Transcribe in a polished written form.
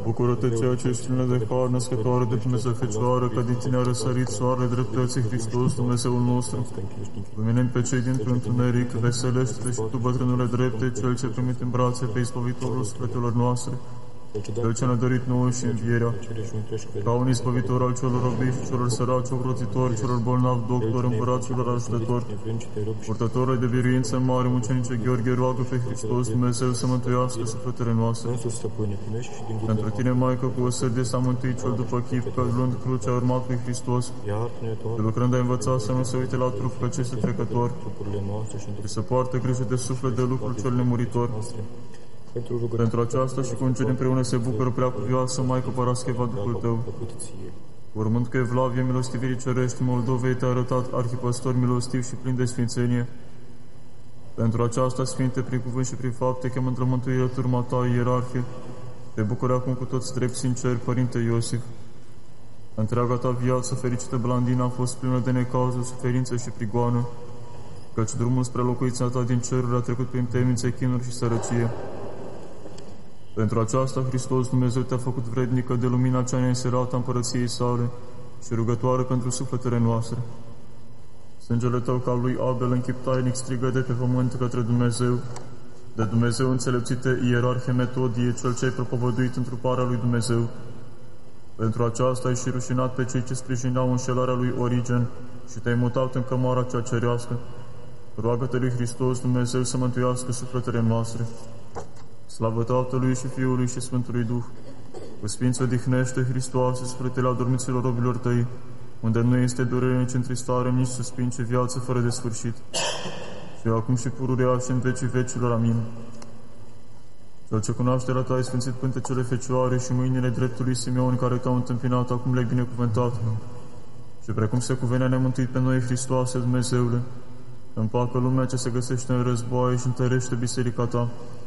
Bucură-te, ceea ce ești plină de har, născătoare de Dumnezeu Fecioară, că din tine a răsărit soarele dreptății Hristos, Dumnezeul nostru. Luminăm pe cei dintr-un întuneric, veselește-te și tu, bătrânule drepte, cel ce primit în brațe pe izbăvitorul sufletelor noastre, cel ce ne-a dorit nouă și învierea, ca un izbăvitor al celor robiți, celor săraci, ocrotitori, celor bolnavi, doctor, împărat, celor ajutători, purtătorul de biruință mare, mucenice Gheorghe, roagă pe Hristos, Dumnezeu să mântuiască sufletele noastre. Pentru tine, Maică, cu o sârdie s-a mântuit cel după chip, că luând crucea a urmat pe Hristos, de lucrând a învățat să nu se uite la trup, că ce este trecător, și să poartă grijă de suflet, de lucrul cel nemuritor. Pentru aceasta și cu îngeri împreună se bucură preacuvioasă Maică Parascheva, Duhul tău. Urmând că Evlavie, milostivirii cerești, Moldovei te-a arătat arhipăstor milostiv și plin de sfințenie. Pentru aceasta, Sfinte, prin cuvânt și prin fapte, chemând la mântuire turma ta, ierarhie, te bucură acum cu toți drept sinceri, Părinte Iosif. Întreaga ta viață, fericită Blandina, a fost plină de necazuri, suferință și prigoană, căci drumul spre locuința ta din ceruri a trecut prin temnițe, chinuri și sărăcie. Pentru aceasta, Hristos Dumnezeu te-a făcut vrednică de lumina cea neînserată a împărăției sale și rugătoare pentru sufletele noastre. Sângele tău ca lui Abel în chip tainic strigă de pe pământ către Dumnezeu, de Dumnezeu înțelepțite ierarhie Metodie, cel ce ai propovăduit întruparea lui Dumnezeu. Pentru aceasta ai și rușinat pe cei ce sprijineau înșelarea lui Origen și te-ai mutat în cămara cea cerească. Roagă-te lui Hristos Dumnezeu să mântuiască sufletele noastre. Slavă Tatălui și Fiului și Sfântului Duh, cu sfință odihnește, Hristoase, sufletele adormiților robilor tăi, unde nu este durere, nici întristare, nici suspin, ci viață fără de sfârșit. Și acum și pururea și în vecii vecilor. Amin. Cel ce cunoașterea ta ai sfințit pântecele Fecioare și mâinile dreptului Simeon, care te-au întâmpinat, acum le-ai binecuvântat. Și precum se cuvenea nemântuit pe noi, Hristoase, Dumnezeule, împacă lumea ce se găsește în războaie și întărește biserica ta,